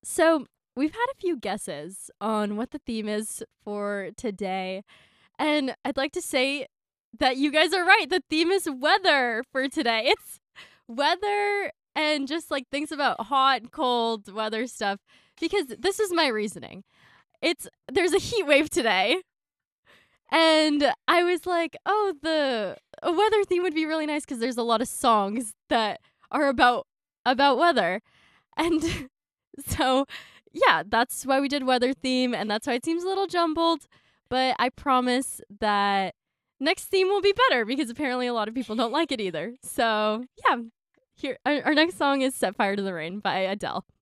So, we've had a few guesses on what the theme is for today, and I'd like to say that you guys are right. The theme is weather for today. It's weather and just like things about hot, cold weather stuff because this is my reasoning. It's There's a heat wave today, and I was like, "Oh, the a weather theme would be really nice because there's a lot of songs that are about weather." And so, yeah, that's why we did weather theme, and that's why it seems a little jumbled. But I promise that next theme will be better because apparently a lot of people don't like it either. So, yeah, our next song is Set Fire to the Rain by Adele.